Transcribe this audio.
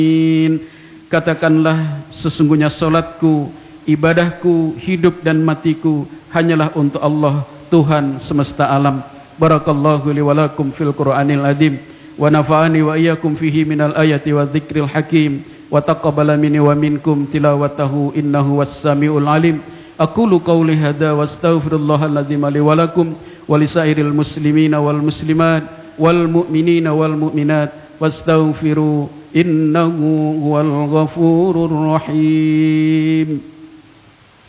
Katakanlah, sesungguhnya salatku, ibadahku, hidup dan matiku hanyalah untuk Allah, Tuhan semesta alam. Barakallahu li wa lakum fil Qur'anil azim, wa nafa'ani wa iyyakum fihi minal ayati wa dzikril hakim, wa taqabbala minni wa minkum tilawatahu innahu was-sami'ul alim. Aqulu qawli hadza wa astaghfirullahal azim li wa lakum wa lisairil muslimina wal muslimat wal mu'minina wal mu'minat wastaghfiru innahu huwal ghafurur rahim.